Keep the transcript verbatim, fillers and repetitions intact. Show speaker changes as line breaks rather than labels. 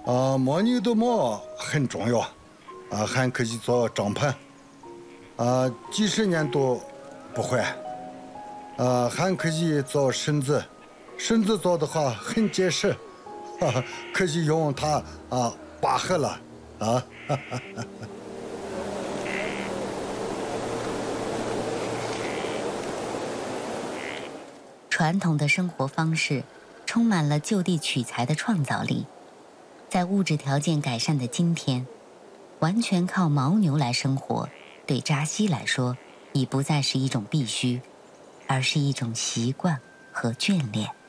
啊，牦牛的毛很重要，啊，还可以做帐篷，啊，几十年都不坏，啊，还可以做绳子，绳子做的话很结实，哈哈，可以用它啊拔河了，啊，哈哈。
传统的生活方式充满了就地取材的创造力，在物质条件改善的今天，完全靠牦牛来生活，对扎西来说已不再是一种必须，而是一种习惯和眷恋。